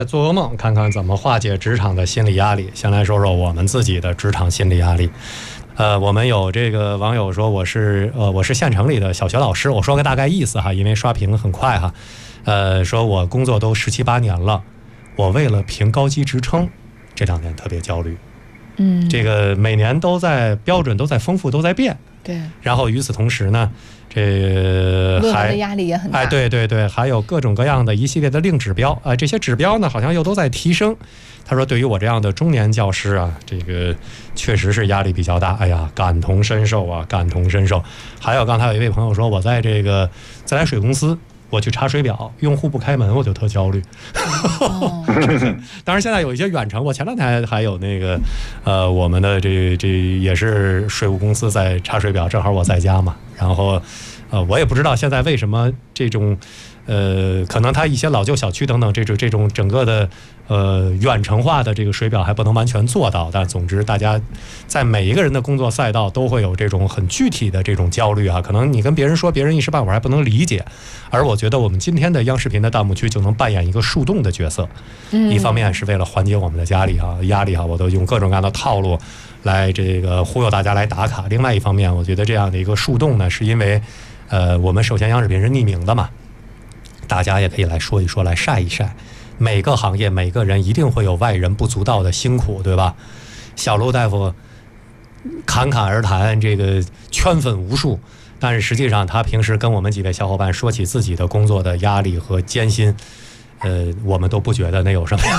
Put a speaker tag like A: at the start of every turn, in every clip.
A: 做噩梦，看看怎么化解职场的心理压力。先来说说我们自己的职场心理压力。我们有这个网友说我是县城里的小学老师，我说个大概意思哈，因为刷屏很快哈。说我工作都17、18年了，我为了评高级职称，这2年特别焦虑。这个每年都在标准都在丰富都在变。
B: 对。然
A: 后与此同时呢，这
B: 论文的压力也很大。
A: 对，还有各种各样的一系列的令指标这些指标呢好像又都在提升。他说对于我这样的中年教师啊，这个确实是压力比较大。哎呀，感同身受啊，感同身受。还有刚才有一位朋友说，我在这个自来水公司，我去查水表，用户不开门，我就特焦虑。当然现在有一些远程，我前2天还有那个我们的这也是水务公司在查水表，正好我在家嘛，然后我也不知道现在为什么这种可能它一些老旧小区等等这种整个的远程化的这个水表还不能完全做到，但总之大家在每一个人的工作赛道都会有这种很具体的这种焦虑啊，可能你跟别人说，别人一时半会儿还不能理解。而我觉得我们今天的央视频的弹幕区就能扮演一个树洞的角色。一方面是为了缓解我们的压力哈，我都用各种各样的套路来这个忽悠大家来打卡。另外一方面，我觉得这样的一个树洞呢，是因为我们首先央视频是匿名的嘛，大家也可以来说一说，来晒一晒。每个行业每个人一定会有外人不足道的辛苦，对吧？小卢大夫侃侃而谈，这个圈粉无数，但是实际上他平时跟我们几位小伙伴说起自己的工作的压力和艰辛，我们都不觉得那有什么。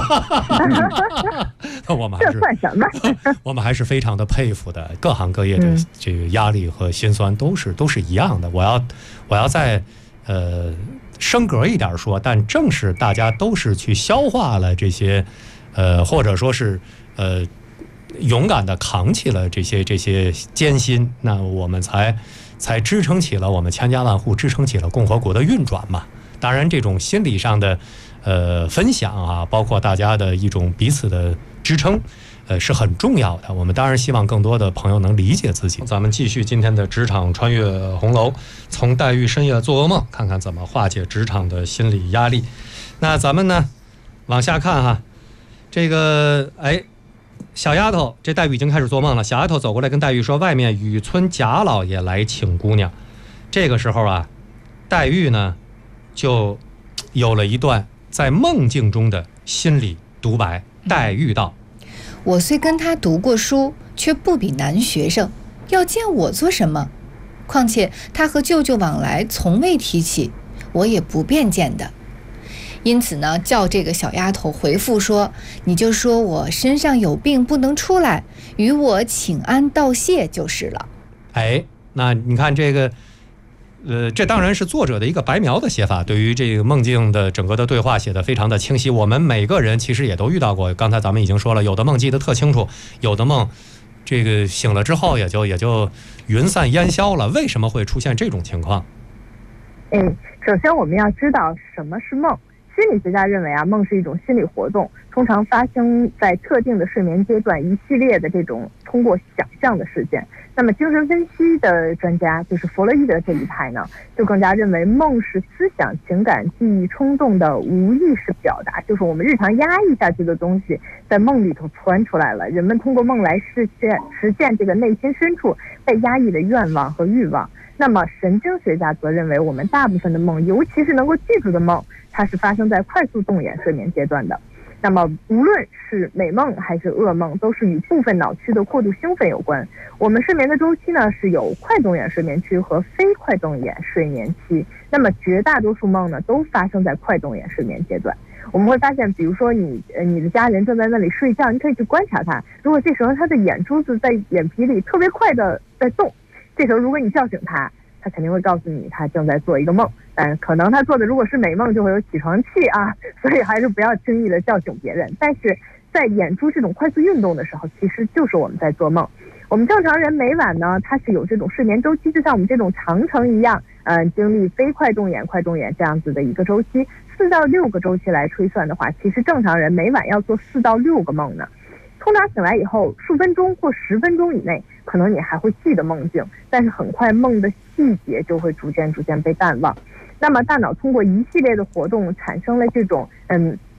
A: 我们还是
C: 这算什么？
A: 我们还是非常的佩服的。各行各业的这个压力和辛酸都是一样的。我要在升格一点说，但正是大家都是去消化了这些，或者说是勇敢的扛起了这些艰辛，那我们才支撑起了我们千家万户，支撑起了共和国的运转嘛。当然，这种心理上的分享啊，包括大家的一种彼此的支撑。是很重要的。我们当然希望更多的朋友能理解自己。咱们继续今天的职场穿越红楼，从黛玉深夜做噩梦，看看怎么化解职场的心理压力。那咱们呢往下看哈，这个小丫头，这黛玉已经开始做梦了。小丫头走过来跟黛玉说，外面雨村贾老爷来请姑娘。这个时候啊，黛玉呢就有了一段在梦境中的心理独白。黛玉道，
B: 我虽跟他读过书，却不比男学生，要见我做什么？况且他和舅舅往来从未提起，我也不便见的。因此呢，叫这个小丫头回复说，你就说我身上有病不能出来，与我请安道谢就是了。
A: 那你看这个这当然是作者的一个白描的写法，对于这个梦境的整个的对话写得非常的清晰。我们每个人其实也都遇到过，刚才咱们已经说了，有的梦记得特清楚，有的梦这个醒了之后也就云散烟消了。为什么会出现这种情况？
C: 首先我们要知道什么是梦。心理学家认为梦是一种心理活动，通常发生在特定的睡眠阶段，一系列的这种通过想象的事件。那么精神分析的专家，就是弗洛伊德这一派呢，就更加认为梦是思想、情感、记忆、冲动的无意识表达，就是我们日常压抑下去的东西，在梦里头窜出来了。人们通过梦来实现这个内心深处被压抑的愿望和欲望。那么神经学家则认为，我们大部分的梦，尤其是能够记住的梦，它是发生在快速动眼睡眠阶段的。那么无论是美梦还是噩梦，都是与部分脑区的过度兴奋有关。我们睡眠的周期呢，是有快动眼睡眠期和非快动眼睡眠期。那么绝大多数梦呢，都发生在快动眼睡眠阶段。我们会发现，比如说你的家人正在那里睡觉，你可以去观察他，如果这时候他的眼珠子在眼皮里特别快的在动，这时候如果你叫醒他，他肯定会告诉你他正在做一个梦，但可能他做的如果是美梦就会有起床气啊，所以还是不要轻易的叫醒别人。但是在眼珠这种快速运动的时候，其实就是我们在做梦。我们正常人每晚呢，它是有这种睡眠周期，就像我们这种长程一样，经历非快动眼、快动眼这样子的一个周期，4到6个周期来推算的话，其实正常人每晚要做4到6个梦呢。通常醒来以后，数分钟或10分钟以内，可能你还会记得梦境，但是很快梦的细节就会逐渐被淡忘。那么大脑通过一系列的活动产生了这种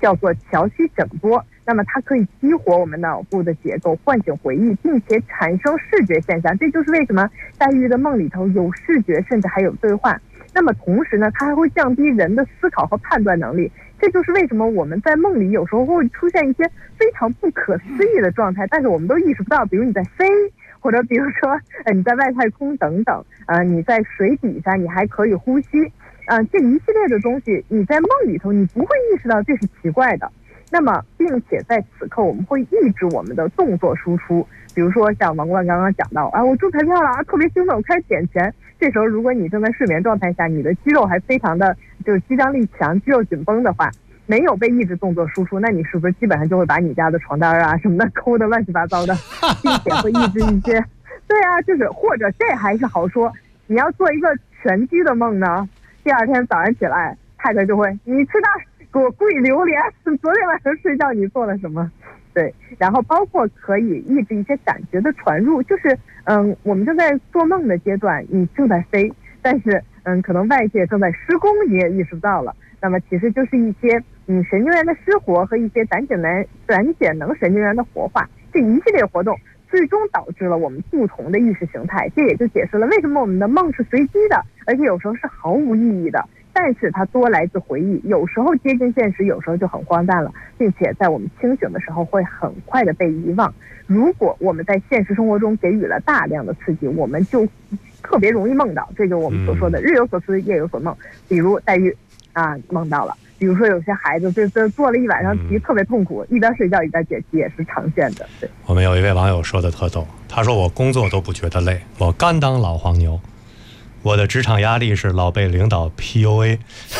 C: 叫做桥西整波。那么它可以激活我们脑部的结构，唤醒回忆，并且产生视觉现象。这就是为什么黛玉的梦里头有视觉，甚至还有对话。那么同时呢，它还会降低人的思考和判断能力。这就是为什么我们在梦里有时候会出现一些非常不可思议的状态，但是我们都意识不到。比如你在飞，或者比如说你在外太空等等，你在水底下你还可以呼吸，这一系列的东西你在梦里头你不会意识到这是奇怪的。那么并且在此刻我们会抑制我们的动作输出，比如说像王冠刚刚讲到我中彩票了，特别兴奋，我开始捡钱。这时候如果你正在睡眠状态下，你的肌肉还非常的就是肌张力强，肌肉紧绷的话，没有被抑制动作输出，那你是不是基本上就会把你家的床单啊什么的抠得乱七八糟的，并且会抑制一些对啊，就是或者这还是好说，你要做一个拳击的梦呢，第二天早上起来太太就会你吃大给我跪榴莲，昨天晚上睡觉你做了什么？对，然后包括可以抑制一些感觉的传入，就是我们正在做梦的阶段，你正在飞，但是可能外界正在施工，你也意识不到了。那么其实就是一些神经元的失活和一些胆碱能神经元的活化，这一系列活动最终导致了我们不同的意识形态。这也就解释了为什么我们的梦是随机的，而且有时候是毫无意义的，但是它多来自回忆，有时候接近现实，有时候就很荒诞了，并且在我们清醒的时候会很快的被遗忘。如果我们在现实生活中给予了大量的刺激，我们就特别容易梦到，这就是我们所说的日有所思夜有所梦。比如黛玉梦到了，比如说有些孩子就做了一晚上题，特别痛苦，一边睡觉一边解题，也是常见的。对，
A: 我们有一位网友说的特逗，他说我工作都不觉得累，我甘当老黄牛，我的职场压力是老被领导 PUA。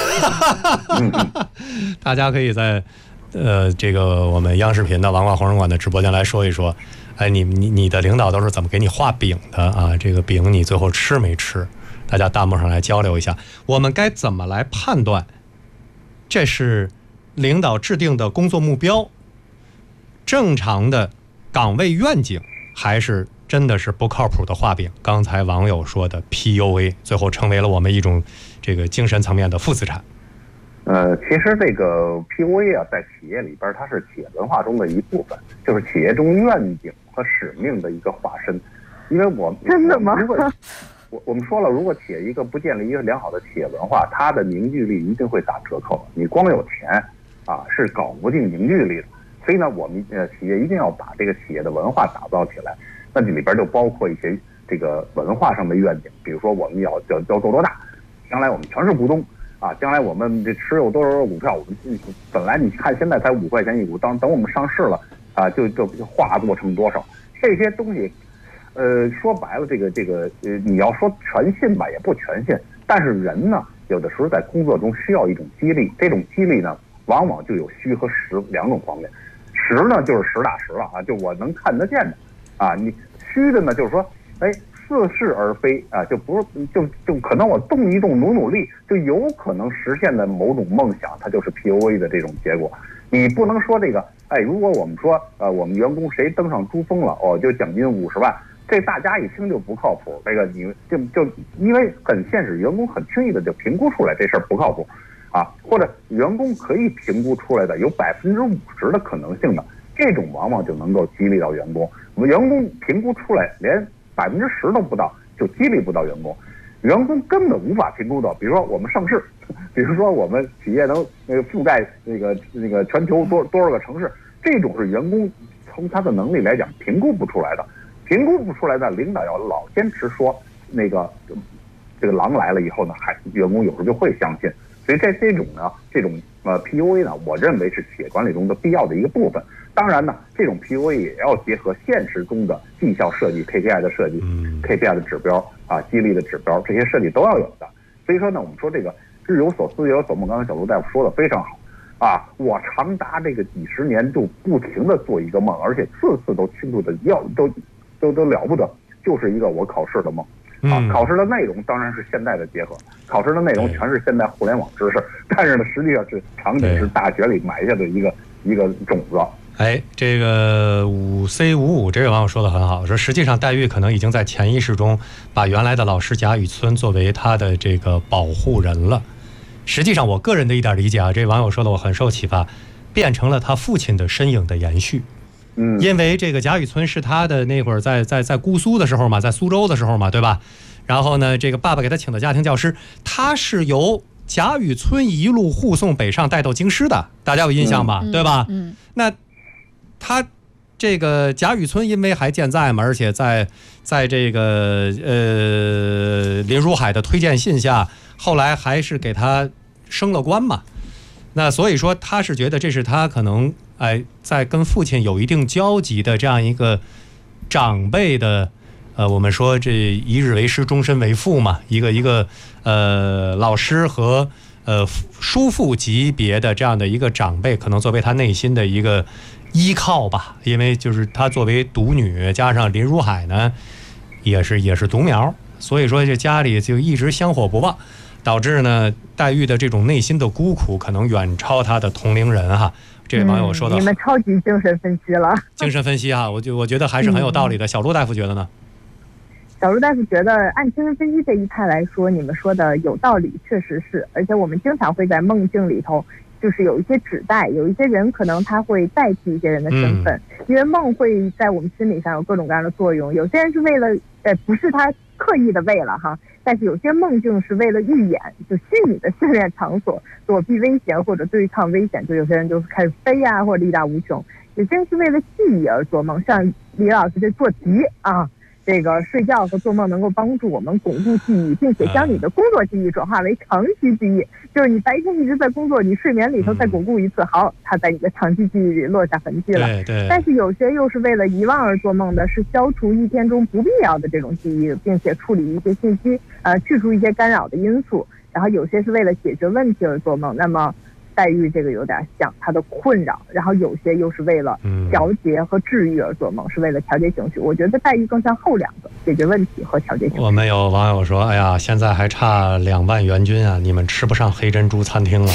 A: 大家可以在这个我们央视频的王冠红人馆的直播间来说一说，你的领导都是怎么给你画饼的啊？这个饼你最后吃没吃？大家弹幕上来交流一下，我们该怎么来判断这是领导制定的工作目标，正常的岗位愿景，还是真的是不靠谱的画饼？刚才网友说的 PUA 最后成为了我们一种这个精神层面的负资产。
D: 其实这个 PUA 在企业里边它是企业文化中的一部分，就是企业中愿景和使命的一个化身。因为
C: 真的吗？
D: 我们说了，如果企业一个不建立一个良好的企业文化，它的凝聚力一定会打折扣。你光有钱是搞不定凝聚力的。所以呢，我们企业一定要把这个企业的文化打造起来。那这里边就包括一些这个文化上的愿景，比如说我们要做多大，将来我们全是股东将来我们这持有多少股票，我们本来你看现在才5块钱一股，等我们上市了就化作成多少，这些东西。说白了，这个你要说全信吧，也不全信。但是人呢，有的时候在工作中需要一种激励，这种激励呢，往往就有虚和实两种方面。实呢，就是实打实了就我能看得见的你虚的呢，就是说，似是而非就不是就可能我动一动努力，就有可能实现的某种梦想，它就是 PUA 的这种结果。你不能说这个，如果我们说我们员工谁登上珠峰了，就奖金50万。这大家一听就不靠谱，这个你就因为很现实，员工很轻易的就评估出来这事儿不靠谱或者员工可以评估出来的有50%的可能性的，这种往往就能够激励到员工。员工评估出来连10%都不到，就激励不到员工。员工根本无法评估到，比如说我们上市，比如说我们企业能覆盖那个全球多少个城市，这种是员工从他的能力来讲评估不出来的。评估不出来的，领导要老坚持说这个狼来了以后呢，员工有时候就会相信。所以这种 PUA 呢，我认为是企业管理中的必要的一个部分。当然呢，这种 PUA 也要结合现实中的绩效设计、KPI 的设计、KPI 的指标激励的指标，这些设计都要有的。所以说呢，我们说这个日有所思夜有所梦，刚才小卢大夫说的非常好我长达这个几十年就不停的做一个梦，而且次次都清楚的都了不得，就是一个我考试的梦考试的内容当然是现代的结合，考试的内容全是现代互联网知识，但是呢，实际上是场景是大学里埋下的一个种子。
A: 这个5C55这位网友说的很好，说实际上黛玉可能已经在潜意识中把原来的老师贾雨村作为他的这个保护人了。实际上我个人的一点理解这位网友说的我很受启发， 变成了他父亲的身影的延续。因为这个贾雨村是他的那会儿在姑苏的时候嘛，在苏州的时候嘛，对吧？然后呢，这个爸爸给他请的家庭教师，他是由贾雨村一路护送北上带到京师的，大家有印象吧？对吧？那他这个贾雨村因为还健在嘛，而且在这个林如海的推荐信下，后来还是给他升了官嘛。那所以说他是觉得这是他可能在跟父亲有一定交集的这样一个长辈的我们说这一日为师终身为父嘛，一个老师和叔父级别的这样的一个长辈，可能作为他内心的一个依靠吧。因为就是他作为独女，加上林如海呢也是独苗，所以说这家里就一直香火不旺，导致呢黛玉的这种内心的孤苦可能远超他的同龄人哈。这位网友说的，
C: 你们超级精神分析了。
A: 精神分析哈，我觉得还是很有道理的。小陆大夫觉得呢？
C: 小陆大夫觉得，按精神分析这一派来说，你们说的有道理，确实是。而且我们经常会在梦境里头，就是有一些指代，有一些人可能他会代替一些人的身份，因为梦会在我们心理上有各种各样的作用。有些人是为了，不是他刻意的为了哈，但是有些梦境是为了预演，就虚拟的训练场所，躲避危险或者对抗危险，就有些人就是开始飞啊，或者力大无穷。有些人是为了记忆而做梦，像李老师这做题啊。这个睡觉和做梦能够帮助我们巩固记忆，并且将你的工作记忆转化为长期记忆。就是你白天一直在工作，你睡眠里头再巩固一次，好，它在你的长期记忆里落下痕迹了。
A: 对。
C: 但是有些又是为了遗忘而做梦的，是消除一天中不必要的这种记忆，并且处理一些信息，去除一些干扰的因素。然后有些是为了解决问题而做梦，那么黛玉这个有点像她的困扰，然后有些又是为了调节和治愈而做梦，是为了调节情绪。我觉得黛玉更像后两个，解决问题和调节情绪。
A: 我们有网友说，哎呀，现在还差2万元军啊，你们吃不上黑珍珠餐厅了。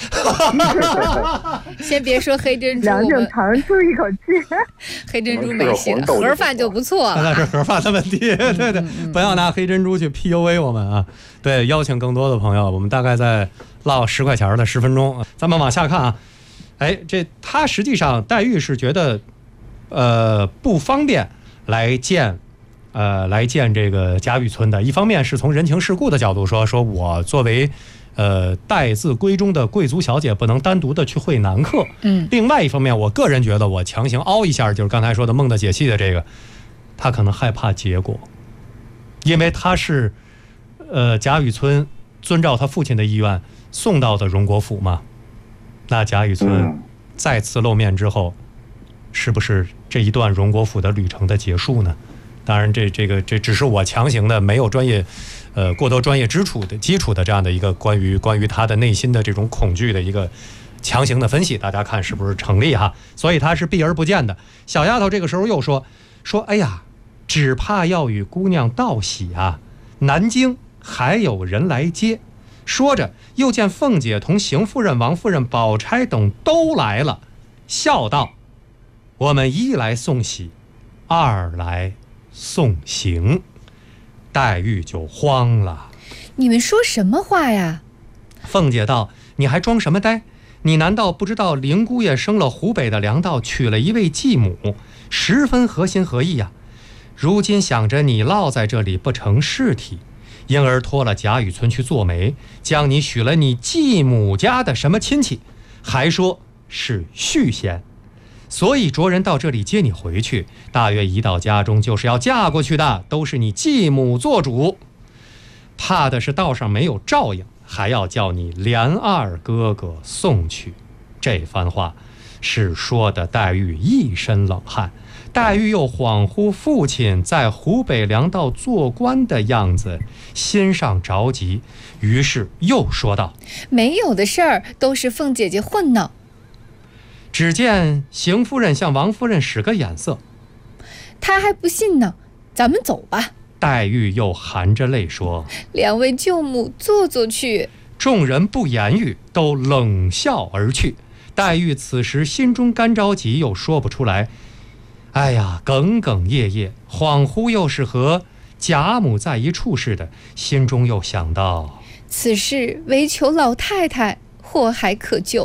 B: 先别说黑珍珠，
C: 梁静长出一口气。
B: 黑珍珠没戏，盒饭就不错了。
A: 那是盒饭的问题，对，不要拿黑珍珠去 PUA 我们啊。对，邀请更多的朋友，我们大概在唠10块钱的10分钟，咱们往下看啊。这他实际上黛玉是觉得不方便来见这个贾雨村的。一方面是从人情世故的角度说我作为待字闺中的贵族小姐不能单独的去会男客。另外一方面，我个人觉得我强行凹一下，就是刚才说的梦的解析的这个，他可能害怕结果，因为他是贾雨村遵照他父亲的意愿送到的荣国府嘛。那贾雨村再次露面之后，是不是这一段荣国府的旅程的结束呢？当然这只是我强行的，没有专业过多专业基础的这样的一个关于他的内心的这种恐惧的一个强行的分析，大家看是不是成立哈？所以他是避而不见的。小丫头这个时候又说哎呀，只怕要与姑娘道喜啊，南京还有人来接。说着又见凤姐同邢夫人、王夫人、宝钗等都来了，笑道：我们一来送喜，二来送行。黛玉就慌了，
B: 你们说什么话呀？
A: 凤姐道：你还装什么呆？你难道不知道林姑爷生了湖北的粮道，娶了一位继母，十分合心合意呀。如今想着你落在这里不成事体，因而托了贾雨村去做媒，将你许了你继母家的什么亲戚，还说是续弦，所以着人到这里接你回去，大约一到家中就是要嫁过去的，都是你继母做主，怕的是道上没有照应，还要叫你连二哥哥送去。这番话是说的黛玉一身冷汗。黛玉又恍惚父亲在湖北粮道做官的样子，心上着急，于是又说道：
B: 没有的事儿，都是凤姐姐混闹。
A: 只见邢夫人向王夫人使个眼色，
B: 她还不信呢，咱们走吧。
A: 黛玉又含着泪说：
B: 两位舅母坐坐去。
A: 众人不言语，都冷笑而去。黛玉此时心中干着急，又说不出来，哎呀，哽哽咽咽，恍惚又是和贾母在一处似的，心中又想到，
B: 此事唯求老太太祸还可救。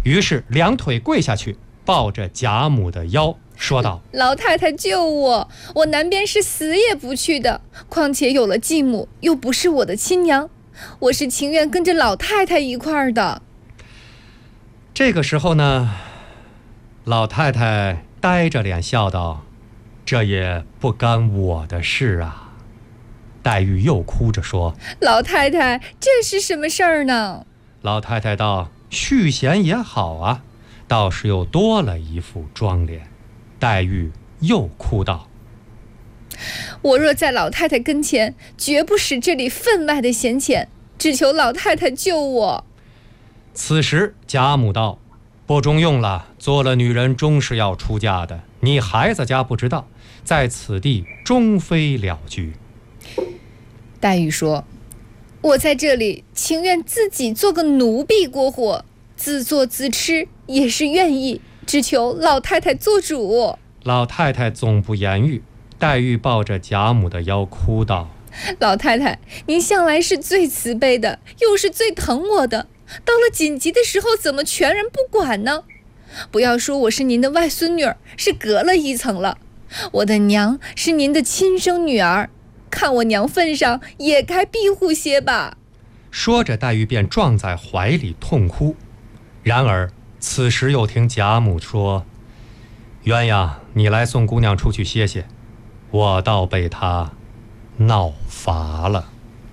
A: 于是两腿跪下去，抱着贾母的腰，说道：
B: 老太太救我，我南边是死也不去的，况且有了继母，又不是我的亲娘，我是情愿跟着老太太一块儿的。
A: 这个时候呢，老太太呆着脸笑道：这也不干我的事啊。黛玉又哭着说：
B: 老太太，这是什么事儿呢？
A: 老太太道：续弦也好啊，倒是又多了一副妆脸。黛玉又哭道：
B: 我若在老太太跟前，绝不使这里分外的闲钱，只求老太太救我。
A: 此时贾母道：不中用了，做了女人终是要出嫁的，你孩子家不知道，在此地终非了局。
B: 黛玉说：我在这里情愿自己做个奴婢过活，自做自吃也是愿意，只求老太太做主。
A: 老太太总不言语，黛玉抱着贾母的腰哭道：
B: 老太太，您向来是最慈悲的，又是最疼我的，到了紧急的时候怎么全然不管呢？不要说我是您的外孙女儿，是隔了一层了，我的娘是您的亲生女儿，看我娘份上也该庇护些吧。
A: 说着，黛玉便撞在怀里痛哭。然而此时又听贾母说：鸳鸯，你来送姑娘出去歇歇，我倒被她闹乏了。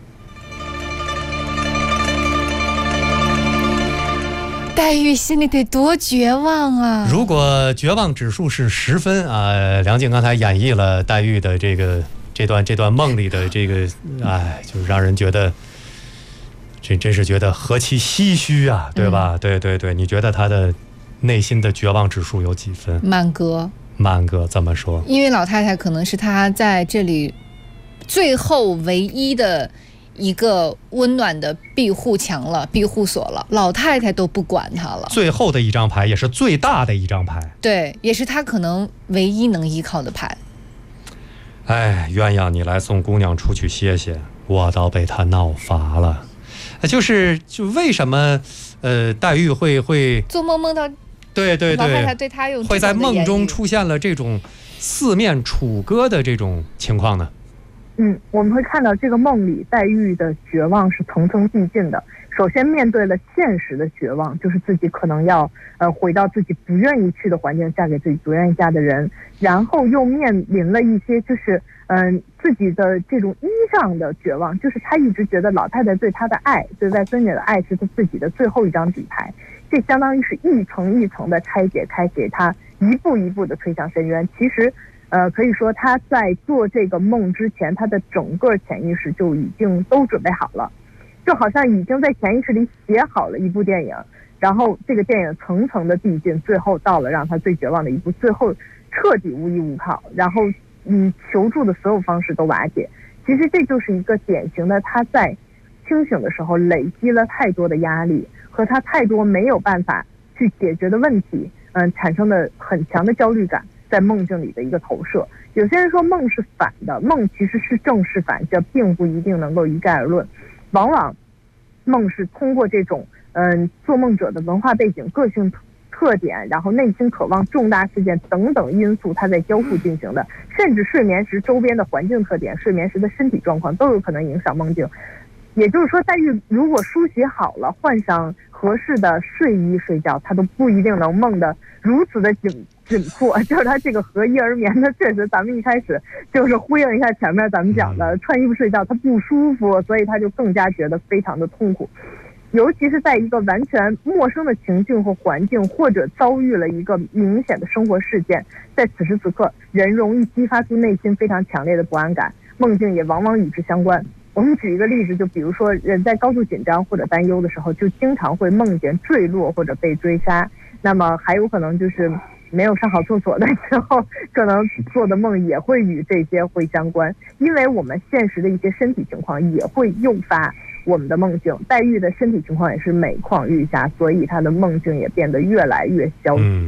B: 黛玉心里得多绝望啊！
A: 如果绝望指数是10分啊，梁静刚才演绎了黛玉的这段梦里的这个，就让人觉得这真是觉得何其唏嘘啊，对吧？对对对，你觉得她的内心的绝望指数有几分？
B: 满格。
A: 满格，怎么说？
B: 因为老太太可能是她在这里最后唯一的一个温暖的庇护墙了，庇护所了，老太太都不管她了。
A: 最后的一张牌，也是最大的一张牌。
B: 对，也是她可能唯一能依靠的牌。
A: 哎，鸳鸯，你来送姑娘出去歇歇，我倒被她闹乏了。就为什么黛玉会
B: 做梦梦到
A: 对对对，
B: 老太太对她有
A: 会在梦中出现了这种四面楚歌的这种情况呢？
C: 我们会看到这个梦里黛玉的绝望是层层递进的。首先面对了现实的绝望，就是自己可能要回到自己不愿意去的环境，嫁给自己不愿意嫁的人，然后又面临了一些就是自己的这种衣裳的绝望，就是他一直觉得老太太对他的爱，对外孙女的爱是他自己的最后一张底牌，这相当于是一层一层的拆解开，给他一步一步的推向深渊。其实可以说他在做这个梦之前，他的整个潜意识就已经都准备好了，就好像已经在潜意识里写好了一部电影，然后这个电影层层的递进，最后到了让他最绝望的一步，最后彻底无依无靠，然后求助的所有方式都瓦解。其实这就是一个典型的他在清醒的时候累积了太多的压力和他太多没有办法去解决的问题，产生的很强的焦虑感，在梦境里的一个投射。有些人说梦是反的，梦其实是正是反，这并不一定能够一概而论。往往梦是通过这种做梦者的文化背景、个性特点，然后内心渴望重大事件等等因素，它在交互进行的，甚至睡眠时周边的环境特点、睡眠时的身体状况都有可能影响梦境。也就是说，黛玉如果梳洗好了，换上合适的睡衣睡觉，她都不一定能梦得如此的紧迫。就是她这个合衣而眠的，确实咱们一开始就是呼应一下前面咱们讲的，穿衣服睡觉她不舒服，所以她就更加觉得非常的痛苦。尤其是在一个完全陌生的情境或环境，或者遭遇了一个明显的生活事件，在此时此刻，人容易激发出内心非常强烈的不安感，梦境也往往与之相关。我们举一个例子，就比如说人在高度紧张或者担忧的时候，就经常会梦见坠落或者被追杀。那么还有可能就是没有上好厕所的时候，可能做的梦也会与这些会相关，因为我们现实的一些身体情况也会诱发我们的梦境。黛玉的身体情况也是每况愈下，所以她的梦境也变得越来越消极。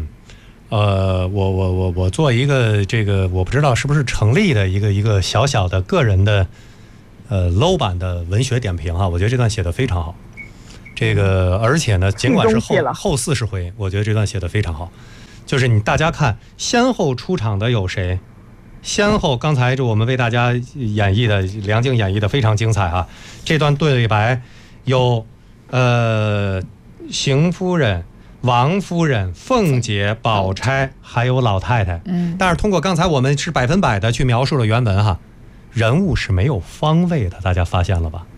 A: 我做一个这个我不知道是不是成立的一个小小的个人的low 版的文学点评啊，我觉得这段写得非常好。 这个而且呢，尽管是后40回，我觉得这段写得非常好。就是大家看先后出场的有谁？先后刚才就我们为大家演绎的梁静演绎的非常精彩啊！这段对白有邢夫人、王夫人、凤姐、宝钗，还有老太太。但是通过刚才我们是100%的去描述了原文哈，人物是没有方位的，大家发现了吧？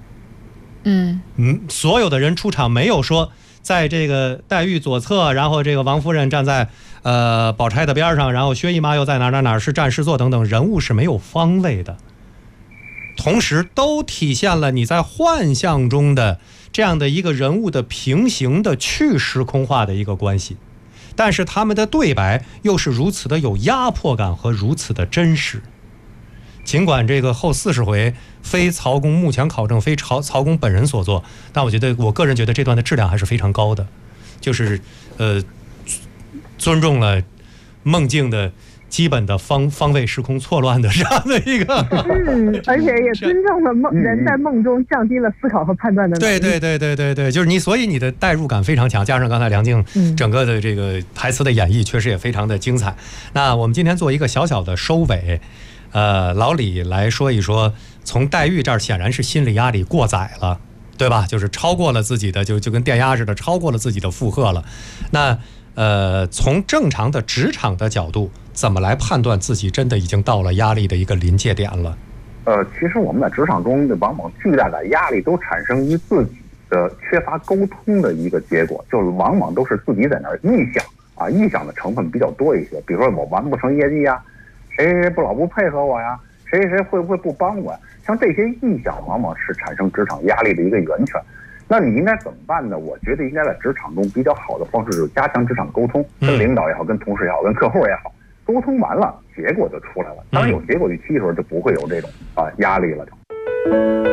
A: 所有的人出场没有说在这个黛玉左侧，然后这个王夫人站在宝钗的边上，然后薛姨妈又在哪是站是坐等等，人物是没有方位的，同时都体现了你在幻象中的这样的一个人物的平行的去时空化的一个关系，但是他们的对白又是如此的有压迫感和如此的真实。尽管这个后40回非曹公目前考证非曹公本人所作，但我个人觉得这段的质量还是非常高的，就是尊重了梦境的基本的方位时空错乱的这样的一个
C: 而且也尊重了人在梦中降低了思考和判断的能力。
A: 对，就是所以你的代入感非常强，加上刚才梁静整个的这个台词的演绎确实也非常的精彩。那我们今天做一个小小的收尾，老李来说一说，从黛玉这儿显然是心理压力过载了，对吧？就是超过了自己的，就跟电压似的，超过了自己的负荷了。那从正常的职场的角度，怎么来判断自己真的已经到了压力的一个临界点了？
D: 其实我们在职场中往往巨大的压力都产生于自己的缺乏沟通的一个结果，就是往往都是自己在那儿臆想啊，臆想的成分比较多一些。比如说我完不成业绩呀，谁不配合我呀，谁会不会不帮我呀？像这些臆想往往是产生职场压力的一个源泉。那你应该怎么办呢？我觉得应该在职场中比较好的方式就是加强职场沟通，跟领导也好，跟同事也好，跟客户也好，沟通完了，结果就出来了。当有结果预期的时候，就不会有这种压力了。